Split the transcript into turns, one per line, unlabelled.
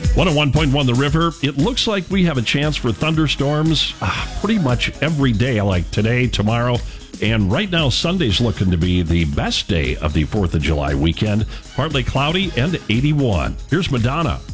101.1 The River. It looks like we have a chance for thunderstorms pretty much every day, like today, tomorrow. And right now, Sunday's looking to be the best day of the 4th of July weekend. Partly cloudy and 81. Here's Madonna.